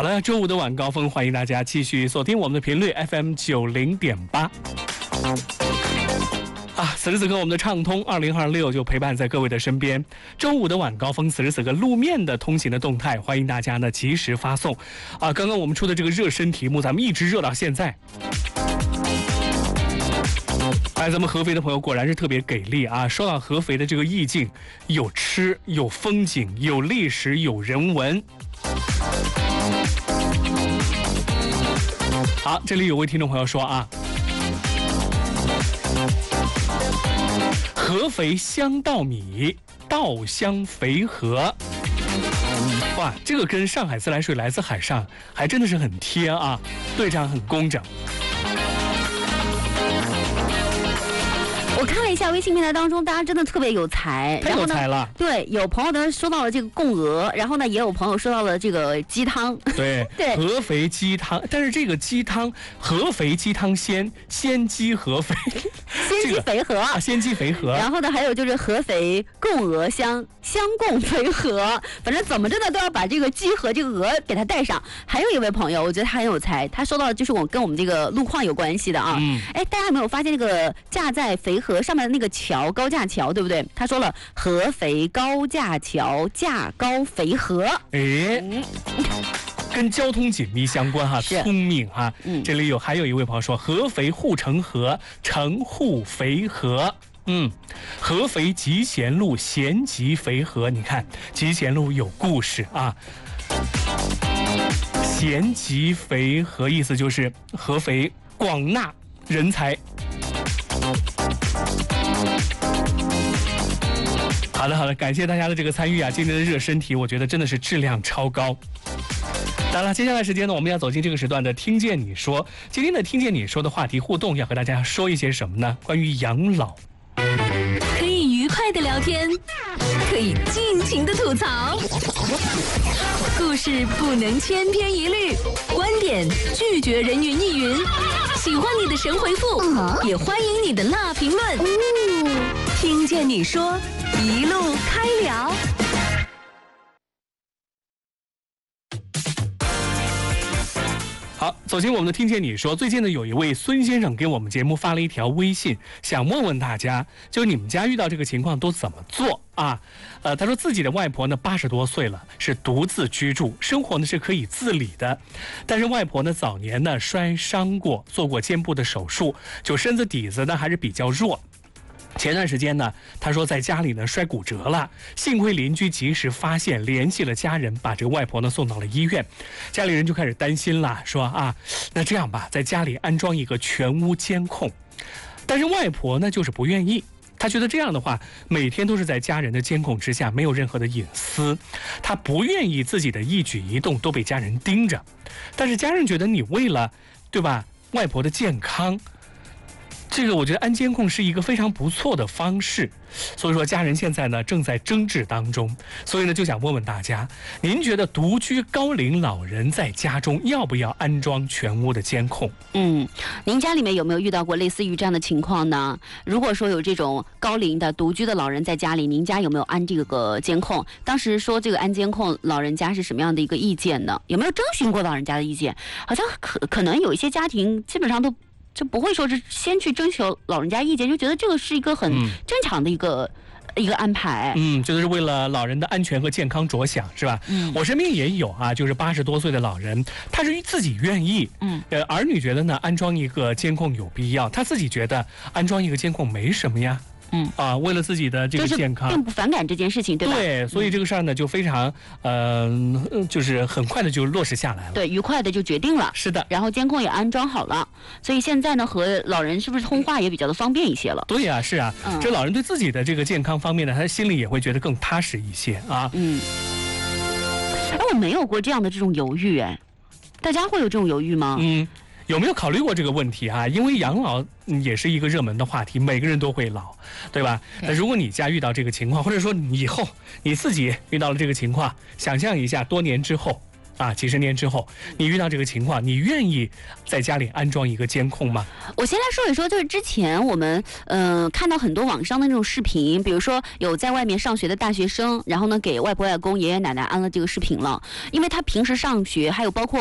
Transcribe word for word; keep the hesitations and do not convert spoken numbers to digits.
了，周五的晚高峰，欢迎大家继续锁定我们的频率 F M 九零点八。啊，此时此刻我们的畅通二零二六就陪伴在各位的身边。周五的晚高峰，此时此刻路面的通行的动态，欢迎大家呢及时发送。啊，刚刚我们出的这个热身题目，咱们一直热到现在。哎，咱们合肥的朋友果然是特别给力啊！说到合肥的这个意境，有吃，有风景，有历史，有人文。好，这里有位听众朋友说啊，合肥香稻米，稻香肥禾。哇，这个跟上海自来水来自海上还真的是很贴啊，对仗很工整。 我看了一下微信平台当中，大家真的特别有才， 太有才了。 对，有朋友呢说到了这个贡鹅，然后呢也有朋友说到了这个鸡汤。 对对，合肥鸡汤，但是这个鸡汤，合肥鸡汤鲜，鲜鸡合肥， 鲜鸡肥禾、 啊，鲜鸡肥禾。 然后呢，还有就是合肥贡鹅香，香贡肥禾，反正怎么着呢都要把这个鸡和这个鹅给它带上。还有一位朋友，我觉得他很有才，他说到的就是我跟我们这个路况有关系的啊。嗯。哎，大家有没有发现那个架在肥禾上面的那个桥，高架桥，对不对？他说了，合肥高架桥架高肥禾。哎。嗯跟交通紧密相关哈，聪明哈。嗯，这里有还有一位朋友说，合肥护城河，城护肥禾。嗯，合肥集贤路，贤集肥禾。你看，集贤路有故事啊。贤集肥禾意思就是合肥广纳人才。好的好的，感谢大家的这个参与啊！今天的热身题，我觉得真的是质量超高。当然了，接下来时间呢，我们要走进这个时段的听见你说。今天的听见你说的话题互动，要和大家说一些什么呢？关于养老， 可以愉快的聊天，可以尽情的吐槽，故事不能千篇一律，观点拒绝人云亦云。喜欢你的神回复，也欢迎你的辣评论。听见你说，一路开聊。 好，走进我们的听见你说。最近呢，有一位孙先生给我们节目发了一条微信，想问问大家，就你们家遇到这个情况都怎么做啊？呃，他说自己的外婆呢八十多岁了，是独自居住，生活呢是可以自理的，但是外婆呢早年呢摔伤过，做过肩部的手术，就身子底子呢还是比较弱。前段时间呢，他说在家里呢摔骨折了，幸亏邻居及时发现，联系了家人，把这个外婆呢送到了医院。家里人就开始担心了，说啊，那这样吧，在家里安装一个全屋监控。但是外婆呢就是不愿意，她觉得这样的话，每天都是在家人的监控之下，没有任何的隐私，她不愿意自己的一举一动都被家人盯着。但是家人觉得你为了，对吧，外婆的健康，这个我觉得安监控是一个非常不错的方式，所以说家人现在呢正在争执当中，所以呢就想问问大家，您觉得独居高龄老人在家中要不要安装全屋的监控？ 嗯，您家里面有没有遇到过类似于这样的情况呢？如果说有这种高龄的独居的老人在家里，您家有没有安这个监控？当时说这个安监控，老人家是什么样的一个意见呢？有没有征询过老人家的意见？好像可可能有一些家庭基本上都就不会说是先去征求老人家意见，就觉得这个是一个很正常的一个、嗯、一个安排。 嗯，这就是为了老人的安全和健康着想，是吧？嗯，我身边也有啊，就是八十多岁的老人，他是自己愿意，嗯，呃，儿女觉得呢安装一个监控有必要，他自己觉得安装一个监控没什么呀。嗯啊，为了自己的这个健康， 就是并不反感这件事情，对吧？ 对，所以这个事儿呢就非常，嗯、呃，就是很快的就落实下来了。 对，愉快的就决定了。 是的， 然后监控也安装好了，所以现在呢和老人是不是通话也比较的方便一些了？ 对呀、啊，是啊，嗯、这老人对自己的这个健康方面呢，他心里也会觉得更踏实一些啊。嗯， 哎，我没有过这样的这种犹豫，哎，大家会有这种犹豫吗？ 嗯。有没有考虑过这个问题啊？因为养老也是一个热门的话题，每个人都会老，对吧？那如果你家遇到这个情况，或者说你以后你自己遇到了这个情况，想象一下多年之后啊，几十年之后，你遇到这个情况，你愿意在家里安装一个监控吗？ 我先来说一说，就是之前我们嗯、呃、看到很多网上的那种视频，比如说有在外面上学的大学生，然后呢给外婆外公爷爷奶奶安了这个视频了，因为他平时上学还有包括